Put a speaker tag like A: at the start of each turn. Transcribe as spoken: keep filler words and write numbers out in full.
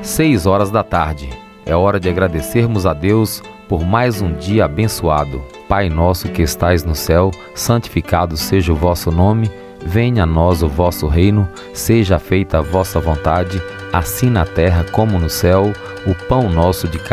A: seis horas da tarde. É hora de agradecermos a Deus por mais um dia abençoado. Pai nosso que estais no céu, santificado seja o vosso nome. Venha a nós o vosso reino, seja feita a vossa vontade, assim na terra como no céu. O pão nosso de